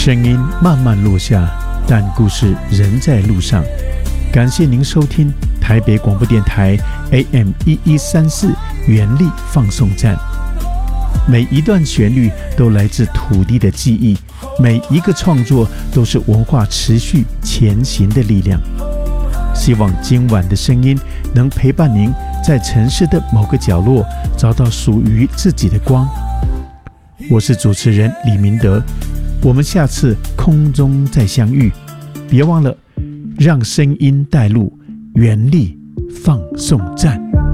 声音慢慢落下，但故事仍在路上。感谢您收听台北广播电台 AM1134 原力放送站。每一段旋律都来自土地的记忆，每一个创作都是文化持续前行的力量。希望今晚的声音能陪伴您在城市的某个角落找到属于自己的光。我是主持人李明德，我们下次空中再相遇。别忘了让声音带路，原力放送站。